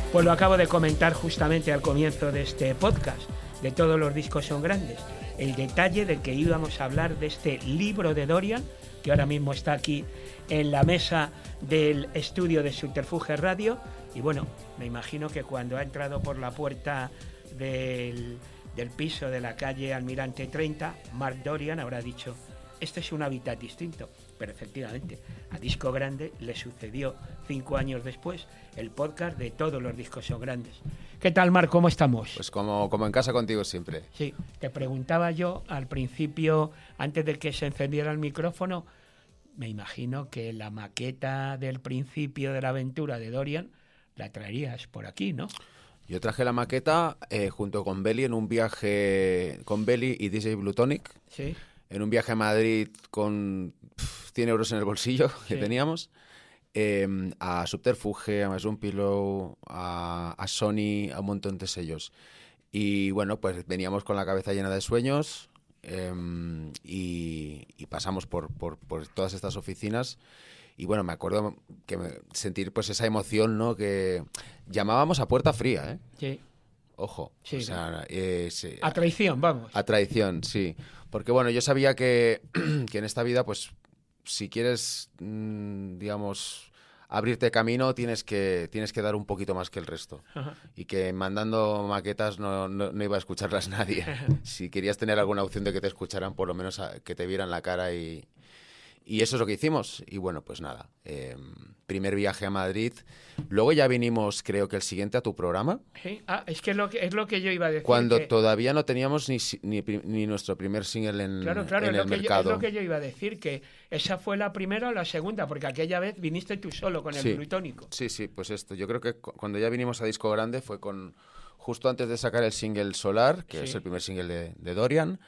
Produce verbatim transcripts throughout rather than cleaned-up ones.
Pues lo acabo de comentar justamente al comienzo de este podcast, de Todos los discos son grandes. El detalle de que íbamos a hablar de este libro de Dorian, que ahora mismo está aquí en la mesa del estudio de Subterfuge Radio. Y bueno, me imagino que cuando ha entrado por la puerta del, del piso de la calle Almirante treinta, Mark Dorian habrá dicho: este es un hábitat distinto. Pero efectivamente, a Disco Grande le sucedió cinco años después el podcast de Todos los discos son grandes. ¿Qué tal, Marc? ¿Cómo estamos? Pues como, como en casa contigo siempre. Sí, te preguntaba yo al principio, antes de que se encendiera el micrófono, me imagino que la maqueta del principio de la aventura de Dorian la traerías por aquí, ¿no? Yo traje la maqueta eh, junto con Belly en un viaje con Belly y D J Blutonic. Sí. En un viaje a Madrid con pff, cien euros en el bolsillo que sí. teníamos. Eh, a Subterfuge, a Mason Pillow, a, a Sony, a un montón de sellos. Y bueno, pues veníamos con la cabeza llena de sueños eh, y, y pasamos por, por, por todas estas oficinas. Y bueno, me acuerdo que me, sentir pues esa emoción, ¿no? Que llamábamos a puerta fría, ¿eh? Sí. Ojo. Sí, o sea, eh, sí, a traición, vamos. A traición, sí. Porque bueno, yo sabía que, que en esta vida, pues, si quieres, mmm, digamos, abrirte camino, tienes que, tienes que dar un poquito más que el resto. Ajá. Y que mandando maquetas no, no, no iba a escucharlas nadie. Si querías tener alguna opción de que te escucharan, por lo menos a, que te vieran la cara y... Y eso es lo que hicimos. Y bueno, pues nada, eh, primer viaje a Madrid. Luego ya vinimos, creo que el siguiente, a tu programa. Sí. Ah, es que es lo que, es lo que yo iba a decir. Cuando que... todavía no teníamos ni, ni, ni nuestro primer single en, claro, claro, en es el lo que mercado. Yo, es lo que yo iba a decir, que esa fue la primera o la segunda, porque aquella vez viniste tú solo con el sí. Plutónico. Sí, sí, pues esto. Yo creo que cuando ya vinimos a Disco Grande fue con justo antes de sacar el single Solar, que sí. es el primer single de, de Dorian.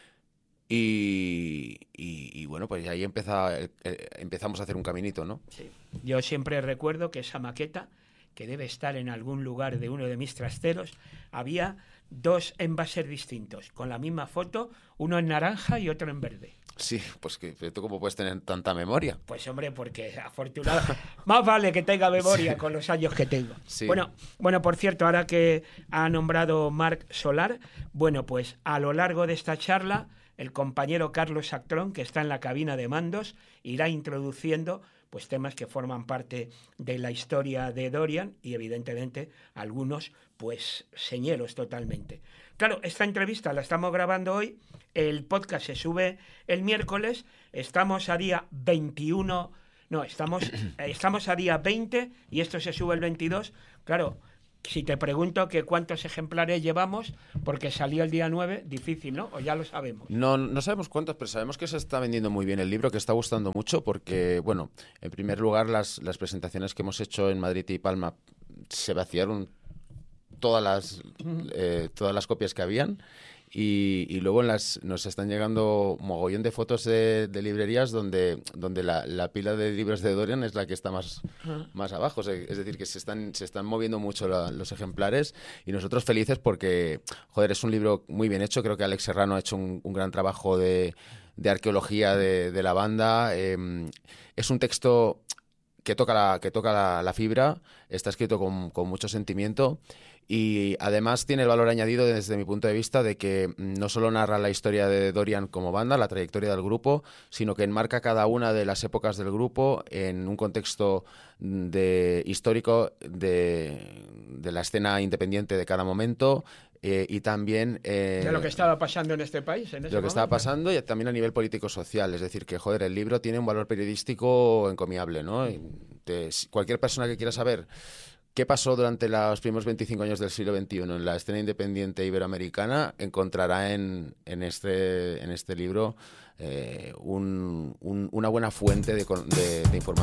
Y, y, y bueno, pues ahí empeza, eh, empezamos a hacer un caminito, ¿no? Sí. Yo siempre recuerdo que esa maqueta, que debe estar en algún lugar de uno de mis trasteros, había dos envases distintos, con la misma foto, uno en naranja y otro en verde. Sí, pues que tú cómo puedes tener tanta memoria. Pues hombre, porque afortunado, más vale que tenga memoria sí. con los años que tengo. Sí. Bueno, bueno, por cierto, ahora que ha nombrado Marc Solar, bueno, pues a lo largo de esta charla, el compañero Carlos Actrón, que está en la cabina de mandos, irá introduciendo pues temas que forman parte de la historia de Dorian y evidentemente algunos pues señelos totalmente. Claro, esta entrevista la estamos grabando hoy, el podcast se sube el miércoles, estamos a día veintiuno, no, estamos, estamos a día veinte y esto se sube el veintidós, claro. Si te pregunto que cuántos ejemplares llevamos, porque salió el día nueve, difícil, ¿no? O ya lo sabemos. No, no sabemos cuántos, pero sabemos que se está vendiendo muy bien el libro, que está gustando mucho, porque, bueno, en primer lugar, las, las presentaciones que hemos hecho en Madrid y Palma se vaciaron todas las, eh, todas las copias que habían. Y, y luego en las, nos están llegando mogollón de fotos de, de librerías donde, donde la, la pila de libros de Dorian es la que está más, uh-huh. más abajo. O sea, es decir, que se están, se están moviendo mucho la, los ejemplares y nosotros felices porque, joder, es un libro muy bien hecho. Creo que Alex Serrano ha hecho un, un gran trabajo de, de arqueología de, de la banda. Eh, es un texto que toca la, que toca la, la fibra, está escrito con, con mucho sentimiento. Y además tiene el valor añadido desde mi punto de vista de que no solo narra la historia de Dorian como banda, la trayectoria del grupo, sino que enmarca cada una de las épocas del grupo en un contexto de, histórico de, de la escena independiente de cada momento. Eh, y también... Eh, de lo que estaba pasando en este país. En ese de lo que momento. estaba pasando y también a nivel político-social. Es decir, que, joder, el libro tiene un valor periodístico encomiable, ¿no? Y te, cualquier persona que quiera saber qué pasó durante los primeros veinticinco años del siglo veintiuno en la escena independiente iberoamericana encontrará en, en, este, en este libro eh, un, un, una buena fuente de, de, de información.